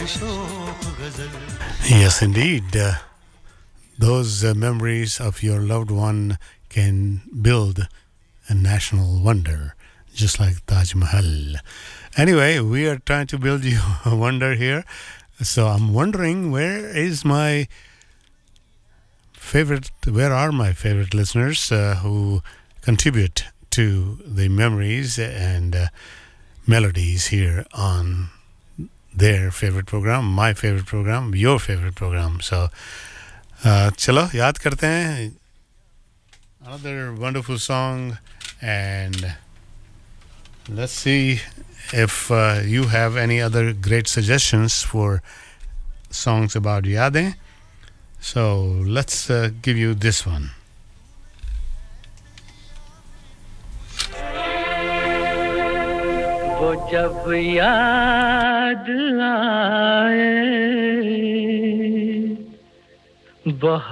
Yes, indeed. Those memories of your loved one can build a national wonder, just like Taj Mahal. Anyway, we are trying to build you a wonder here. So I'm wondering where are my favorite listeners who contribute to the memories and melodies here on their favorite program, my favorite program, your favorite program. So, चलो याद करते हैं another wonderful song, and let's see if you have any other great suggestions for songs about yadeं. So let's give you this one. वो जब याद आए बहुत